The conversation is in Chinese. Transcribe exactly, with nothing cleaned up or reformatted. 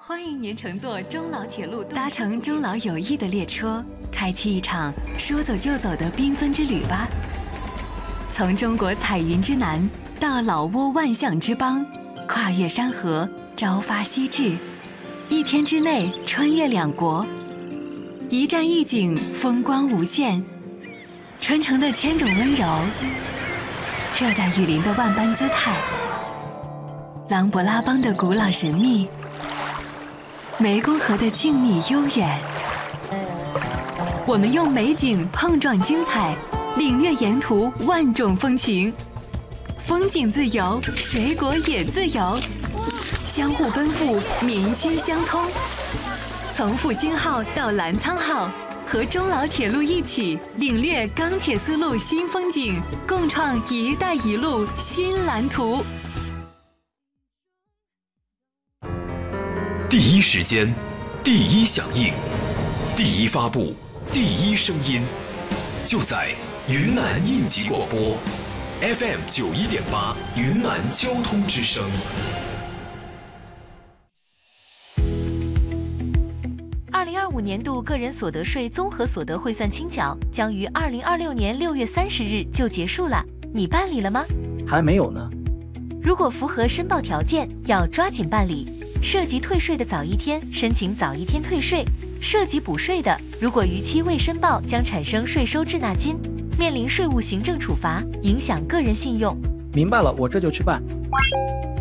欢迎您乘坐中老铁路，搭乘中老友谊的列车，开启一场说走就走的缤纷之旅吧。从中国彩云之南到老挝万象之邦，跨越山河，朝发夕至，一天之内穿越两国，一站一景，风光无限。传承的千种温柔，热带雨林的万般姿态，琅勃拉邦的古老神秘，湄公河的静谧悠远。我们用美景碰撞精彩，领略沿途万种风情。风景自由，水果也自由，相互奔赴，民心相通。从复兴号到澜沧号，和中老铁路一起领略钢铁丝路新风景，共创“一带一路”新蓝图。 第一时间，第一响应，第一发布，第一声音，就在云南应急广播 F M 九一点八，云南交通之声。 二零二五年度个人所得税综合所得汇算清缴将于二零二六年六月三十日就结束了，你办理了吗？ 还没有呢。 如果符合申报条件，要抓紧办理。涉及退税的早一天申请早一天退税，涉及补税的，如果逾期未申报，将产生税收滞纳金，面临税务行政处罚，影响个人信用。 明白了，我这就去办。